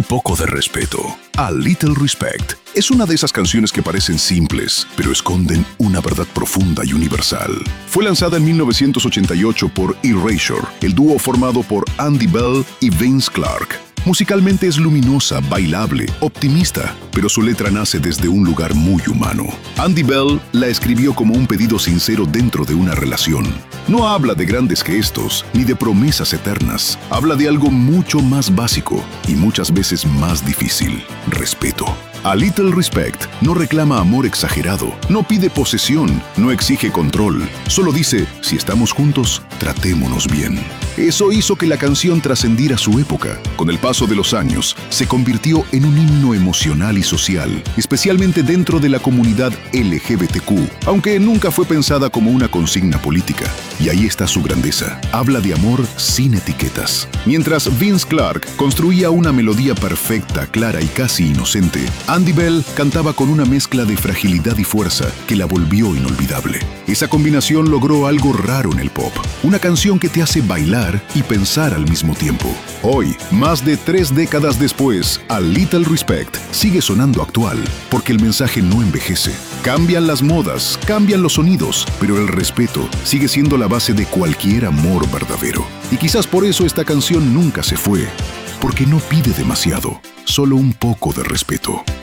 poco de respeto. A Little Respect es una de esas canciones que parecen simples, pero esconden una verdad profunda y universal. Fue lanzada en 1988 por Erasure, el dúo formado por Andy Bell y Vince Clarke. Musicalmente es luminosa, bailable, optimista, pero su letra nace desde un lugar muy humano. Andy Bell la escribió como un pedido sincero dentro de una relación. No habla de grandes gestos ni de promesas eternas. Habla de algo mucho más básico y muchas veces más difícil: respeto. A Little Respect no reclama amor exagerado, no pide posesión, no exige control. Solo dice: si estamos juntos, tratémonos bien. Eso hizo que la canción trascendiera su época. Con el paso de los años, se convirtió en un himno emocional y social, especialmente dentro de la comunidad LGBTQ, aunque nunca fue pensada como una consigna política. Y ahí está su grandeza. Habla de amor sin etiquetas. Mientras Vince Clarke construía una melodía perfecta, clara y casi inocente, Andy Bell cantaba con una mezcla de fragilidad y fuerza que la volvió inolvidable. Esa combinación logró algo raro en el pop, una canción que te hace bailar y pensar al mismo tiempo. Hoy, más de 3 décadas después, A Little Respect sigue sonando actual, porque el mensaje no envejece. Cambian las modas, cambian los sonidos, pero el respeto sigue siendo la base de cualquier amor verdadero. Y quizás por eso esta canción nunca se fue, porque no pide demasiado, solo un poco de respeto.